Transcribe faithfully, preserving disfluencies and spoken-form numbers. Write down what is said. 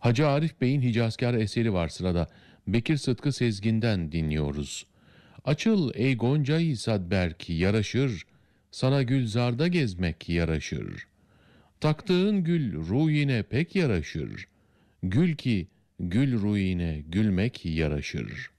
Hacı Arif Bey'in Hicazkar eseri var sırada. Bekir Sıtkı Sezgin'den dinliyoruz. Açıl ey Gonca-i Sadberk yaraşır, sana gülzarda gezmek yaraşır. Taktığın gül ruyine pek yaraşır, gül ki gül ruyine gülmek yaraşır.